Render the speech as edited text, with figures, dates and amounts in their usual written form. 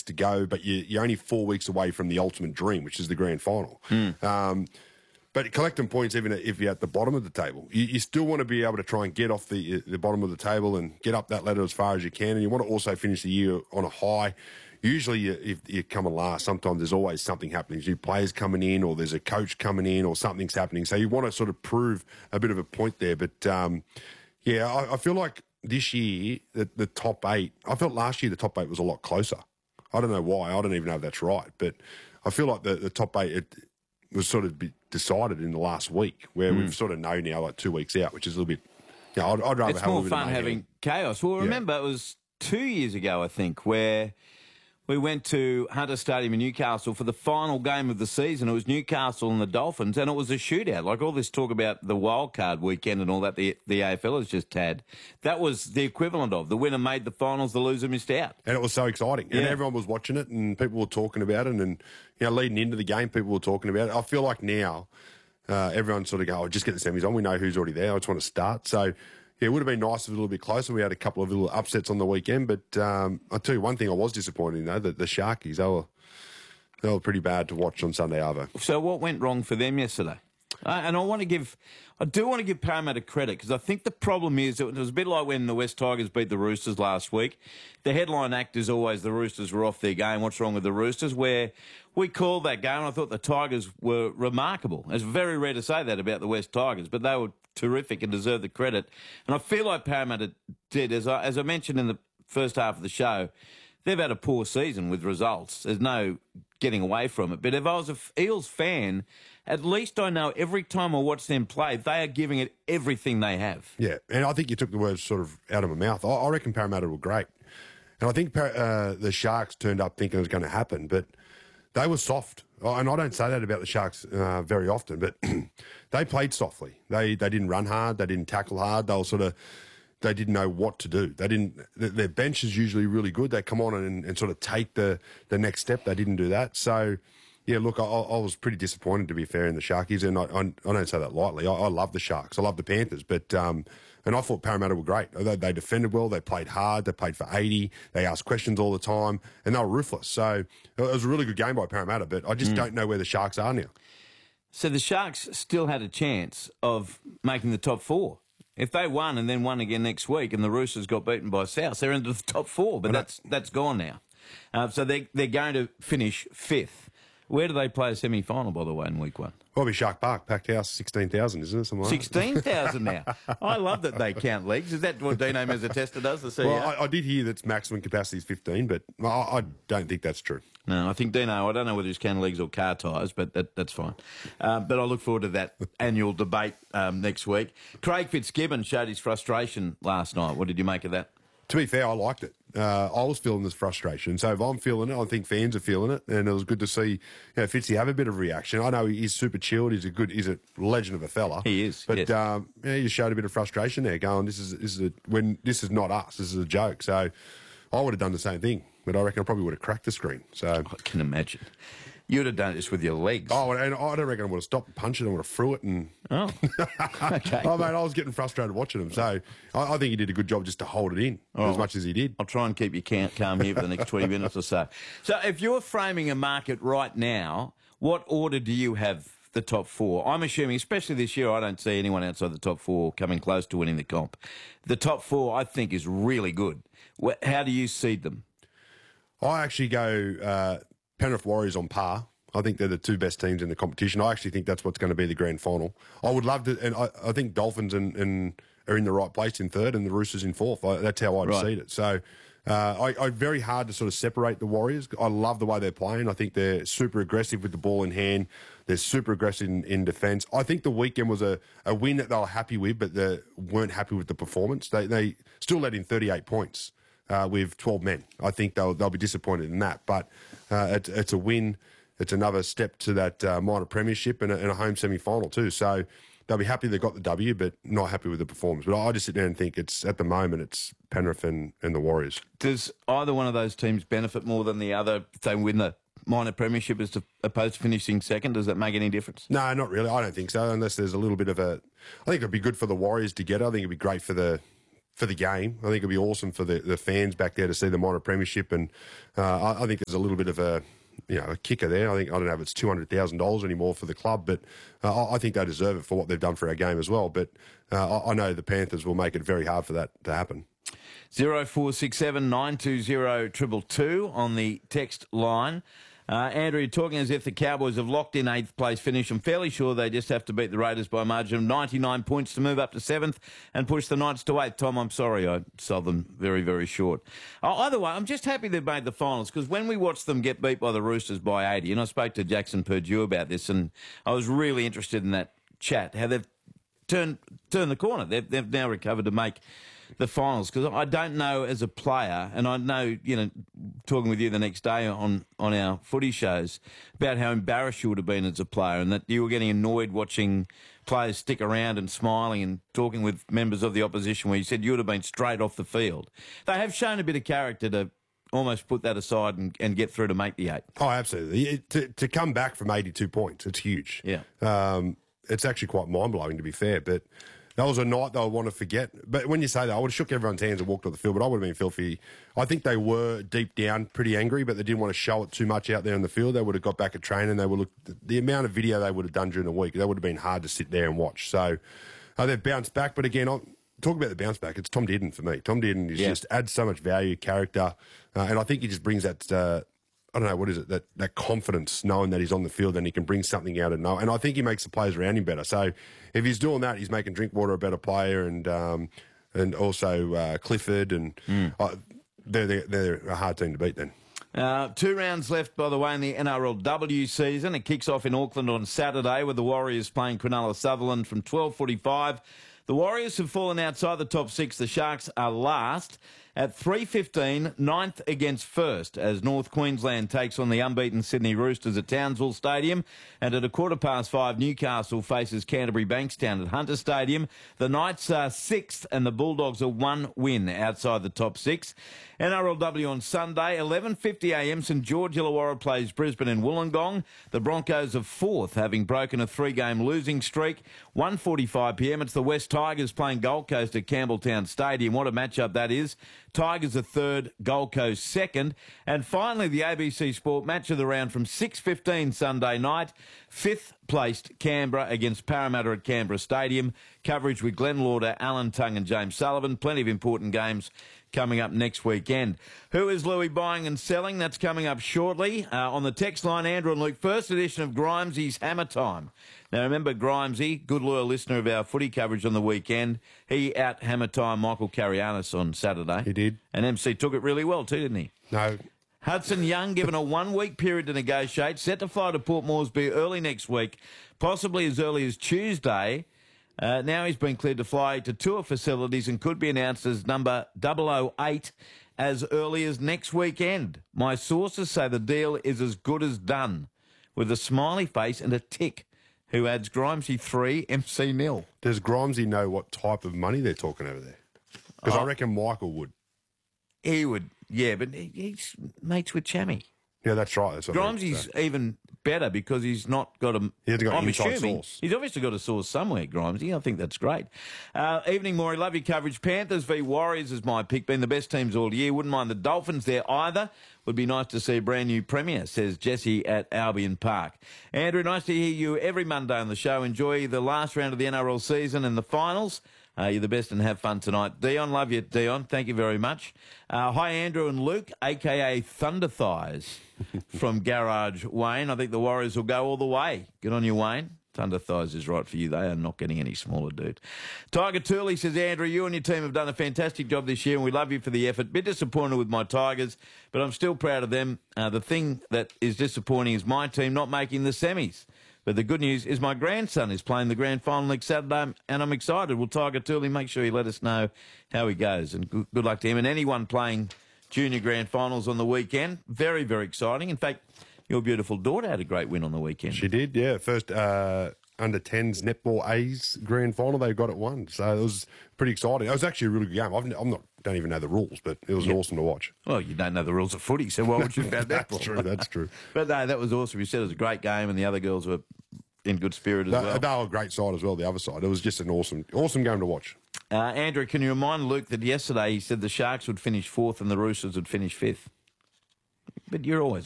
to go, but you're only 4 weeks away from the ultimate dream, which is the grand final. But collecting points, even if you're at the bottom of the table, you still want to be able to try and get off the bottom of the table and get up that ladder as far as you can. And you want to also finish the year on a high. Usually, if you come in last, sometimes there's always something happening. There's new players coming in, or there's a coach coming in, or something's happening. So you want to sort of prove a bit of a point there. But, I feel like this year, the top 8, I felt last year the top 8 was a lot closer. I don't know why. I don't even know if that's right. But I feel like the top 8, it was sort of decided in the last week, where we've sort of know now, like 2 weeks out, which is a little bit, I'd rather have a little bit of mayhem. It's more fun having chaos. Well, remember, it was 2 years ago, I think, where we went to Hunter Stadium in Newcastle for the final game of the season. It was Newcastle and the Dolphins, and it was a shootout. Like all this talk about the wild card weekend and all that the AFL has just had, that was the equivalent of the winner made the finals, the loser missed out. And it was so exciting. And everyone was watching it, and people were talking about it. And, leading into the game, people were talking about it. I feel like now everyone's sort of going, just get the semis on. We know who's already there. I just want to start. So, it would have been nice if it was a little bit closer. We had a couple of little upsets on the weekend, but I'll tell you one thing I was disappointed in, though, the Sharkies, they were pretty bad to watch on Sunday, Arvo. So what went wrong for them yesterday? And I do want to give Parramatta credit, because I think the problem is it was a bit like when the West Tigers beat the Roosters last week. The headline act is always the Roosters were off their game. What's wrong with the Roosters? Where we called that game, and I thought the Tigers were remarkable. It's very rare to say that about the West Tigers, but they were terrific and deserve the credit. And I feel like Parramatta did, as I mentioned in the first half of the show, they've had a poor season with results. There's no getting away from it. But if I was an Eels fan, at least I know every time I watch them play, they are giving it everything they have. Yeah, and I think you took the words sort of out of my mouth. I reckon Parramatta were great. And I think the Sharks turned up thinking it was going to happen, but they were soft. And I don't say that about the Sharks very often, but they played softly. They didn't run hard. They didn't tackle hard. They didn't know what to do. Their bench is usually really good. They come on and sort of take the next step. They didn't do that. So, yeah, look, I was pretty disappointed, to be fair, in the Sharkies, and I don't say that lightly. I love the Sharks. I love the Panthers, but and I thought Parramatta were great. They defended well. They played hard. They played for 80. They asked questions all the time, and they were ruthless. So it was a really good game by Parramatta, but I just don't know where the Sharks are now. So the Sharks still had a chance of making the top 4. If they won and then won again next week, and the Roosters got beaten by South, they're into the top 4. But that's gone now. So they're going to finish 5th. Where do they play a semi-final, by the way, in week 1? Probably Shark Park, packed house, 16,000, isn't it? 16,000 now. I love that they count leagues. Is that what Dino Mezzatesta does, the CEO? Well, I did hear that maximum capacity is 15, but I don't think that's true. No, I think Dino, I don't know whether he's counting leagues or car tyres, but that's fine. But I look forward to that annual debate next week. Craig Fitzgibbon showed his frustration last night. What did you make of that? To be fair, I liked it. I was feeling this frustration. So if I'm feeling it, I think fans are feeling it. And it was good to see Fitzy have a bit of reaction. I know he's super chilled. He's a legend of a fella. He is. But yes. He just showed a bit of frustration there, going, this is not us. This is a joke. So I would have done the same thing. But I reckon I probably would have cracked the screen. So I can imagine. You'd have done this with your legs. Oh, and I don't reckon I would have stopped and punched it. I would have threw it. And Okay. Oh, mate, I was getting frustrated watching him. So I think he did a good job just to hold it in as much as he did. I'll try and keep you calm here for the next 20 minutes or so. So if you're framing a market right now, what order do you have the top 4? I'm assuming, especially this year, I don't see anyone outside the top 4 coming close to winning the comp. The top 4, I think, is really good. How do you seed them? I actually go Penrith Warriors on par. I think they're the 2 best teams in the competition. I actually think that's what's going to be the grand final. I would love to, and I think Dolphins are in the right place in 3rd and the Roosters in 4th. That's how I'd see it. So very hard to sort of separate the Warriors. I love the way they're playing. I think they're super aggressive with the ball in hand. They're super aggressive in defence. I think the weekend was a win that they were happy with, but they weren't happy with the performance. They still let in 38 points. With 12 men. I think they'll be disappointed in that. But it's a win. It's another step to that minor premiership and a home semi-final too. So they'll be happy they got the W, but not happy with the performance. But I just sit there and think at the moment it's Penrith and the Warriors. Does either one of those teams benefit more than the other if they win the minor premiership as opposed to finishing second? Does that make any difference? No, not really. I don't think so, unless there's a little bit of a... I think it'd be good for the Warriors to get it. I think it'd be great for the for the game. I think it'll be awesome for the fans back there to see the minor premiership, and I think there's a little bit of a kicker there. I don't know if it's $200,000 anymore for the club, but I think they deserve it for what they've done for our game as well. But I know the Panthers will make it very hard for that to happen. 0467 920 222 on the text line. Andrew, you're talking as if the Cowboys have locked in 8th place finish. I'm fairly sure they just have to beat the Raiders by a margin of 99 points to move up to 7th and push the Knights to 8th. Tom, I'm sorry, I sold them very, very short. Either way, I'm just happy they've made the finals, because when we watched them get beat by the Roosters by 80, and I spoke to Jackson Purdue about this, and I was really interested in that chat, how they've turned the corner. They've now recovered to make the finals, because I don't know as a player, and I know, talking with you the next day on our footy shows about how embarrassed you would have been as a player, and that you were getting annoyed watching players stick around and smiling and talking with members of the opposition, where you said you would have been straight off the field. They have shown a bit of character to almost put that aside and get through to make the 8. Oh, absolutely. To come back from 82 points, it's huge. Yeah. It's actually quite mind-blowing, to be fair, but that was a night that I want to forget. But when you say that, I would have shook everyone's hands and walked off the field, but I would have been filthy. I think they were deep down pretty angry, but they didn't want to show it too much out there in the field. They would have got back at training. They would look, the amount of video they would have done during the week, that would have been hard to sit there and watch. So they've bounced back. But again, talk about the bounce back. It's Tom Dearden for me. Tom Dearden just adds so much value, character, and I think he just brings that. I don't know, what is it, that confidence, knowing that he's on the field and he can bring something out of no. And I think he makes the players around him better. So if he's doing that, he's making Drinkwater a better player, and also Clifford, and they're a hard team to beat then. 2 rounds left, by the way, in the NRLW season. It kicks off in Auckland on Saturday with the Warriors playing Cronulla Sutherland from 12:45. The Warriors have fallen outside the top 6. The Sharks are last. At 3:15, 9th against 1st, as North Queensland takes on the unbeaten Sydney Roosters at Townsville Stadium. And at 5:15, Newcastle faces Canterbury Bankstown at Hunter Stadium. The Knights are 6th and the Bulldogs are 1 win outside the top 6. NRLW on Sunday, 11:50am, St George Illawarra plays Brisbane in Wollongong. The Broncos are 4th, having broken a 3-game losing streak. 1:45pm, it's the West Tigers playing Gold Coast at Campbelltown Stadium. What a matchup that is. Tigers are 3rd, Gold Coast 2nd. And finally, the ABC Sport match of the round from 6:15 Sunday night. 5th placed Canberra against Parramatta at Canberra Stadium. Coverage with Glenn Lauder, Alan Tongue and James Sullivan. Plenty of important games coming up next weekend. Who is Louis buying and selling? That's coming up shortly. On the text line, Andrew and Luke, first edition of Grimesy's Hammer Time. Now, remember Grimesy, good loyal listener of our footy coverage on the weekend. He out Hammer Time Michael Carianis on Saturday. He did. And MC took it really well too, didn't he? No. Hudson Young given a 1-week period to negotiate, set to fly to Port Moresby early next week, possibly as early as Tuesday. Now he's been cleared to fly to tour facilities and could be announced as number 008 as early as next weekend. My sources say the deal is as good as done, with a smiley face and a tick, who adds Grimesy 3, MC 0. Does Grimesy know what type of money they're talking over there? Because I reckon Michael would. He would, yeah, but he's mates with Chammy. Yeah, that's right. That's what I mean. Grimesy's even better because he's not got a... He hasn't got I'm inside assuming source. he's obviously got a source somewhere, Grimesy. I think that's great. Evening, Maury. Love your coverage. Panthers v Warriors is my pick. Been the best teams all year. Wouldn't mind the Dolphins there either. Would be nice to see a brand new premier, says Jesse at Albion Park. Andrew, nice to hear you every Monday on the show. Enjoy the last round of the NRL season and the finals. You're the best and have fun tonight. Dion, love you, Dion. Thank you very much. Hi, Andrew and Luke, a.k.a. Thunder Thighs from Garage Wayne. I think the Warriors will go all the way. Good on you, Wayne. Thunder Thighs is right for you. They are not getting any smaller, dude. Tiger Tooley says, Andrew, you and your team have done a fantastic job this year, and we love you for the effort. Bit disappointed with my Tigers, but I'm still proud of them. The thing that is disappointing is my team not making the semis. But the good news is my grandson is playing the grand final next Saturday, and I'm excited. Will Tiger Tooley make sure you let us know how he goes? And good luck to him and anyone playing junior grand finals on the weekend. Very, very exciting. In fact, your beautiful daughter had a great win on the weekend. She did, yeah. First under-10s netball A's grand final, they got it won. So it was pretty exciting. It was actually a really good game. Don't even know the rules, but it was awesome to watch. Well, you don't know the rules of footy, so why would you bet that? That's true. But no, that was awesome. You said it was a great game, and the other girls were in good spirit as well. They were a great side as well, the other side. It was just an awesome game to watch. Andrew, can you remind Luke that yesterday he said the Sharks would finish 4th and the Roosters would finish 5th? But you're always